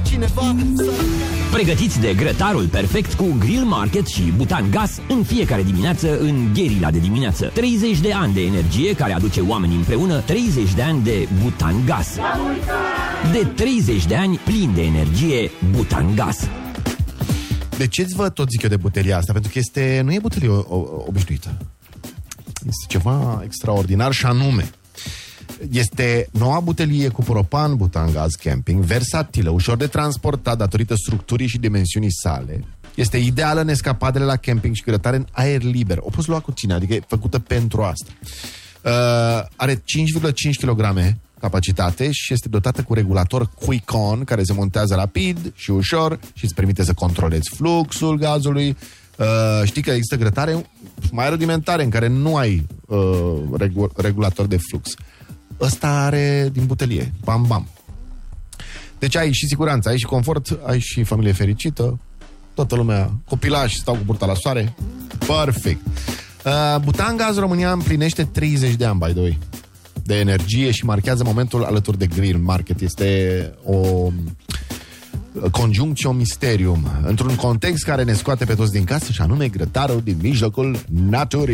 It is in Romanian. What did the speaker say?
cineva să... Pregătiți de grătarul perfect cu Grill Market și butan gas în fiecare dimineață în Gherila de dimineață. 30 de ani de energie care aduce oamenii împreună, 30 de ani de butan gas. De 30 de ani plin de energie, butan gas. De ce îți vă tot zic eu de butelia asta? Pentru că nu e butelie obișnuită. Este ceva extraordinar și anume este noua butelie cu propan butan gaz camping, versatilă, ușor de transportat datorită structurii și dimensiunii sale. Este ideală în escapadele la camping și grătare în aer liber. O poți lua cu tine, adică e făcută pentru asta. Are 5,5 kg capacitate și este dotată cu regulator Quick-On care se montează rapid și ușor și îți permite să controlezi fluxul gazului. Știi că există grătare mai rudimentare în care nu ai regulator de flux. Ăsta are din butelie. Bam, bam. Deci ai și siguranță, ai și confort, ai și familie fericită, toată lumea, copilași stau cu burta la soare. Perfect. Butan Gaz România împlinește 30 de ani, by the way, de energie și marchează momentul alături de Grill Market. Este o conjunctio mysterium într-un context care ne scoate pe toți din casă și anume grătarul din mijlocul naturii.